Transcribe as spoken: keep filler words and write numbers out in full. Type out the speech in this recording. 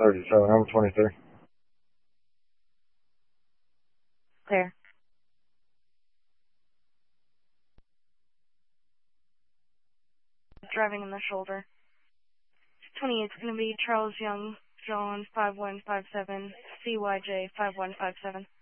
thirty-seven. I'm twenty-three. Clear. Driving in the shoulder. twenty-eight is going to be Charles Young, John five one five seven, C Y J five one five seven.